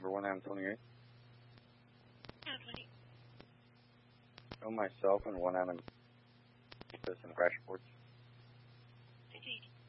for 1M28. M28. Show myself and 1M in crash reports. 680.